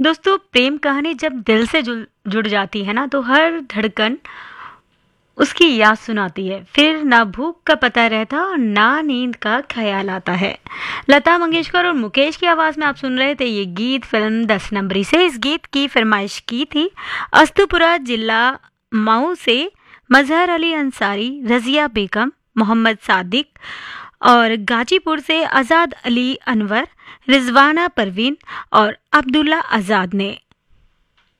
दोस्तों, प्रेम कहानी जब दिल से जुड़ जाती है ना, तो हर धड़कन उसकी याद सुनाती है। फिर ना भूख का पता रहता और ना नींद का ख्याल आता है। लता मंगेशकर और मुकेश की आवाज में आप सुन रहे थे ये गीत फिल्म 10 नंबरी से। इस गीत की फरमाइश की थी अस्तुपुरा जिला मऊ से मजहर अली अंसारी, रजिया बेगम, मोहम्मद सादिक, और गाजीपुर से आज़ाद अली अनवर, रिजवाना परवीन और अब्दुल्ला आज़ाद ने।